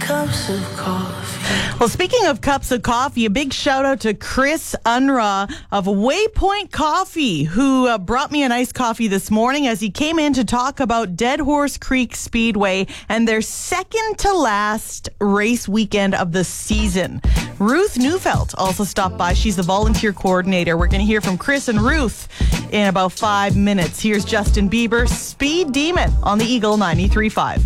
cups of coffee. Well, speaking of cups of coffee, a big shout out to Chris Unruh of Waypoint Coffee, who brought me an iced coffee this morning as he came in to talk about Dead Horse Creek Speedway and their second to last race weekend of the season. Ruth Neufeld also stopped by. She's the volunteer coordinator. We're going to hear from Chris and Ruth in about 5 minutes. Here's Justin Bieber, Speed Demon on the Eagle 93.5.